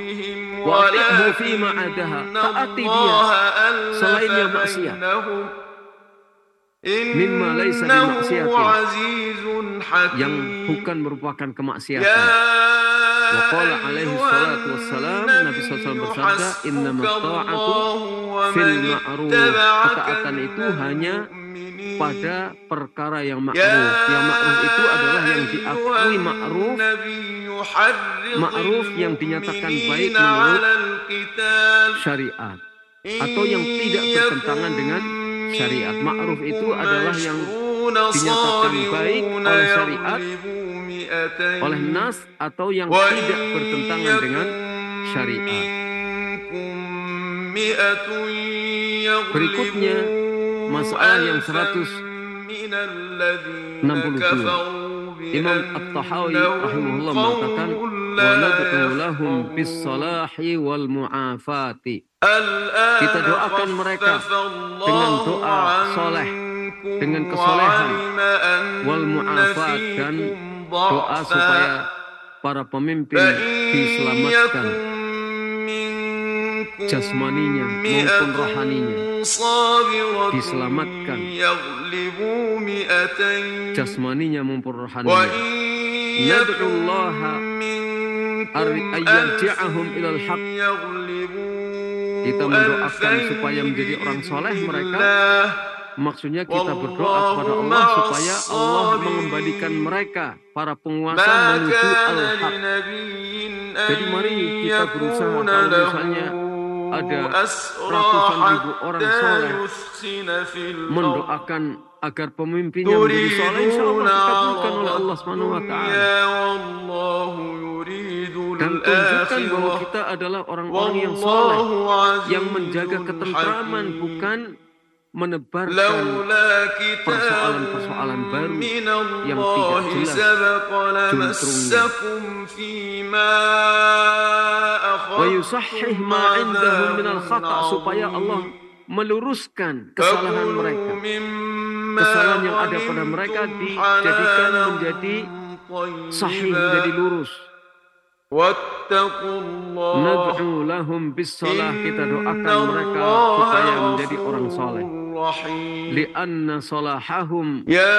Wa'ti'hu fima adaha, taati dia selain yang maksiat. Mimma laisa bimaksiatin, yang bukan merupakan kemaksiatan. Wa qala alaihi salatu wassalam, Nabi SAW bersabda, innama ta'atu fil ma'ruf, ketaatan itu hanya pada perkara yang ma'ruf. Yang ma'ruf itu adalah yang diakui ma'ruf, ma'ruf yang dinyatakan baik menurut syariat, atau yang tidak bertentangan dengan syariat. Ma'ruf itu adalah yang dinyatakan baik oleh syariat, oleh nas, atau yang tidak bertentangan dengan syariat. Berikutnya masalah yang 162. Imam At-Tahawi rahimahullah mengatakan, wa nad'u lahum bis salahi wal mu'afati. Kita doakan mereka dengan doa soleh, dengan kesolehan, wal mu'afat, dan doa supaya para pemimpin diselamatkan jasmaninya maupun rohaninya, diselamatkan jasmaninya maupun rohaninya. Nad'ullaha ayyarji'ahum ilal haq. Kita mendoakan supaya menjadi orang soleh mereka. Maksudnya kita berdoa kepada Allah supaya Allah mengembalikan mereka, para penguasa, menuju al-haq. Jadi mari kita berusaha, kalau misalnya ada ratusan ribu orang soleh, mendoakan agar pemimpinnya menjadi soleh, insya Allah dikabulkan oleh Allah SWT. Dan tunjukkan bahwa kita adalah orang-orang yang soleh, yang menjaga ketentraman, bukan menebarkan persoalan-persoalan baru yang tidak jelas juntrungnya. Wa yusahhih ma 'indahum minal khata', supaya Allah meluruskan kesalahan mereka. Kesalahan yang ada pada mereka dijadikan menjadi sahih, menjadi lurus. Nad'u lahum bis salah, kita doakan mereka supaya menjadi orang soleh. Lianna salahahum